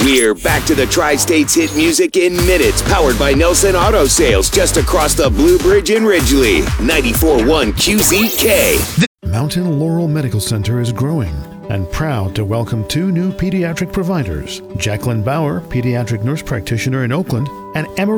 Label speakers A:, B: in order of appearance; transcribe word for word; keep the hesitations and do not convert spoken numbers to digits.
A: We're back to the Tri-States hit music in minutes, powered by Nelson Auto Sales, just across the Blue Bridge in Ridgely. ninety-four point one Q Z K.
B: Mountain Laurel Medical Center is growing and proud to welcome two new pediatric providers, Jacqueline Bauer, pediatric nurse practitioner in Oakland, and Emma